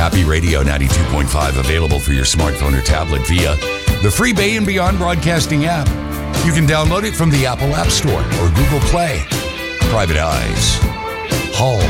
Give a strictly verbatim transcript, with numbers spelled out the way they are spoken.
Happy Radio ninety-two point five, available for your smartphone or tablet via the free Bay and Beyond Broadcasting app. You can download it from the Apple App Store or Google Play. Private Eyes. Hall